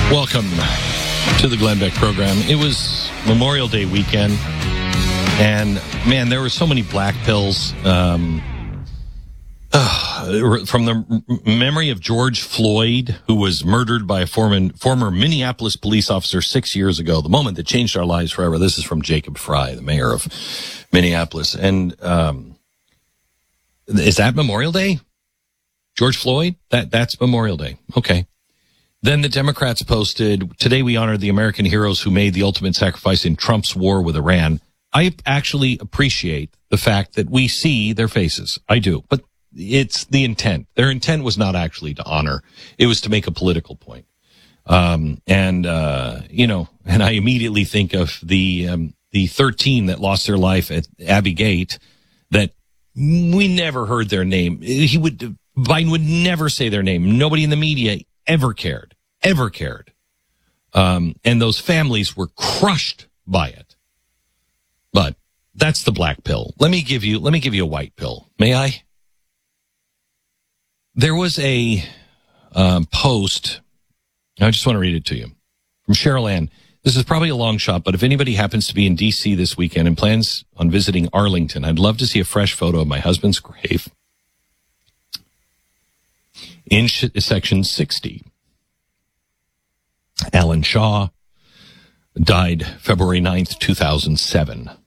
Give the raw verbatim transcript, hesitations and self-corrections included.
Welcome to the Glenn Beck program. It was Memorial Day weekend, and man, there were so many black pills. Um, uh, from the memory of George Floyd, who was murdered by a former, former Minneapolis police officer six years ago, the moment that changed our lives forever. This is from Jacob Frey, the mayor of Minneapolis. And um, is that Memorial Day? George Floyd? That That's Memorial Day. Okay. Then the Democrats posted, today we honor the American heroes who made the ultimate sacrifice in Trump's war with Iran. I actually appreciate the fact that we see their faces. I do. But it's the intent. Their intent was not actually to honor. It was to make a political point. Um, and, uh, you know, and I immediately think of the, um, the thirteen that lost their life at Abbey Gate that we never heard their name. He would, Biden would never say their name. Nobody in the media ever cared, ever cared. Um, and those families were crushed by it. But that's the black pill. Let me give you, let me give you a white pill. May I? There was a um, post. I just want to read it to you from Cheryl Ann. This is probably a long shot, but if anybody happens to be in D C this weekend and plans on visiting Arlington, I'd love to see a fresh photo of my husband's grave in sh- section sixty. Alan Shaw died February ninth, two thousand seven.